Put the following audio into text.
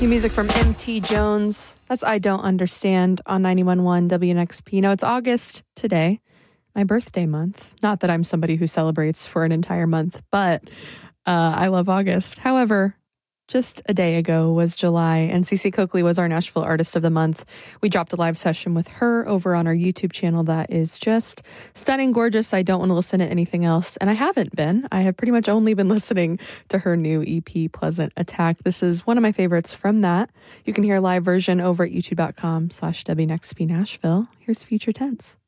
New music from MT Jones. That's I Don't Understand on 91.1 WNXP. Now, it's August today, my birthday month. Not that I'm somebody who celebrates for an entire month, but I love August. However, just a day ago was July, and Cece Coakley was our Nashville Artist of the Month. We dropped a live session with her over on our YouTube channel that is just stunning, gorgeous. I don't want to listen to anything else, and I haven't been. I have pretty much only been listening to her new EP, Pleasant Attack. This is one of my favorites from that. You can hear a live version over at youtube.com/WNXP Nashville. Here's Future Tense.